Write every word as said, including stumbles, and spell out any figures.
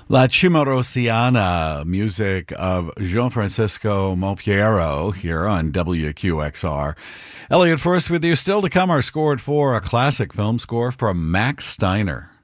La Cimarosiana, music of Jean-Francisco Molpiero here on W Q X R. Elliot First with you. Still to come, our score at four, a classic film score from Max Steiner.